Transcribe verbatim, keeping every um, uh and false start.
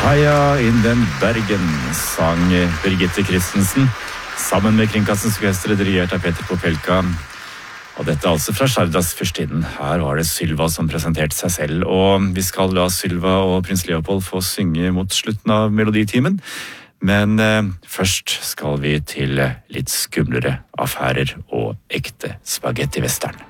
Heia innen Bergen, sang Birgitte Christensen, sammen med Kringkastingsorkesteret dirigert av Peter Popelka. Og dette er altså fra Sjardas Fyrstinden. Her var det Sylva som presenterte seg selv, og vi skal la Sylva og prins Leopold få synge mot slutten av meloditimen. Men eh, først skal vi til litt skumlere affærer og ekte spagetti-western.